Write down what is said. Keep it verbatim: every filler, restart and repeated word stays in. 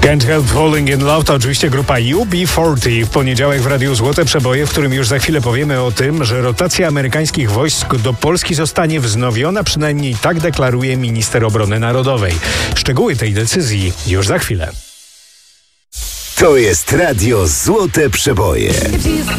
Can't Help Falling in Love to oczywiście grupa U B czterdzieści. W poniedziałek w Radiu Złote Przeboje, w którym już za chwilę powiemy o tym, że rotacja amerykańskich wojsk do Polski zostanie wznowiona, przynajmniej tak deklaruje minister obrony narodowej. Szczegóły tej decyzji już za chwilę. To jest Radio Złote Przeboje.